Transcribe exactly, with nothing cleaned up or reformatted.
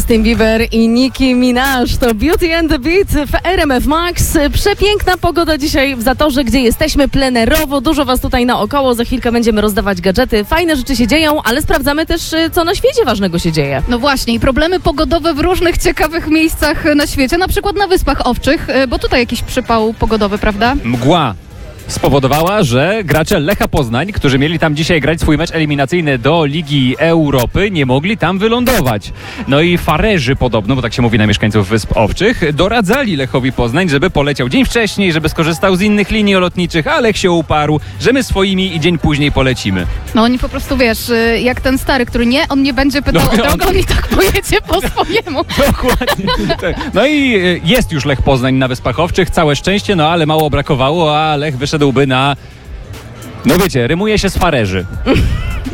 Justin Bieber i Nicki Minaj to Beauty and the Beat w R M F Max. Przepiękna pogoda dzisiaj w Zatorze, gdzie jesteśmy plenerowo. Dużo was tutaj naokoło. Za chwilkę będziemy rozdawać gadżety. Fajne rzeczy się dzieją, ale sprawdzamy też, co na świecie ważnego się dzieje. No właśnie, i problemy pogodowe w różnych ciekawych miejscach na świecie, na przykład na Wyspach Owczych, bo tutaj jakiś przypał pogodowy, prawda? Mgła spowodowała, że gracze Lecha Poznań, którzy mieli tam dzisiaj grać swój mecz eliminacyjny do Ligi Europy, nie mogli tam wylądować. No i farerzy podobno, bo tak się mówi na mieszkańców Wysp Owczych, doradzali Lechowi Poznań, żeby poleciał dzień wcześniej, żeby skorzystał z innych linii lotniczych, a Lech się uparł, że my swoimi i dzień później polecimy. No oni po prostu, wiesz, jak ten stary, który nie, on nie będzie pytał No, o drogę, on- on i tak pojedzie po swojemu. Dokładnie. No i jest już Lech Poznań na Wyspach Owczych, całe szczęście, no ale mało brakowało, a Lech wyszedłby na... No wiecie, rymuje się z farerzy.